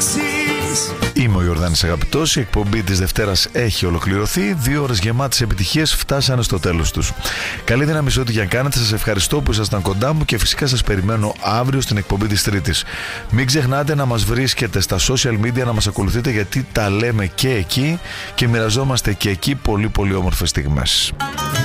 Είμαι ο Ιορδάνης Αγαπητός. Η εκπομπή της Δευτέρας έχει ολοκληρωθεί. 2 ώρες γεμάτες επιτυχίες φτάσανε στο τέλος τους. Καλή δύναμη σε ό,τι για κάνετε. Σας ευχαριστώ που ήσασταν κοντά μου και φυσικά σας περιμένω αύριο στην εκπομπή της Τρίτης. Μην ξεχνάτε να μας βρίσκετε στα social media, να μας ακολουθείτε, γιατί τα λέμε και εκεί και μοιραζόμαστε και εκεί πολύ πολύ όμορφες στιγμές.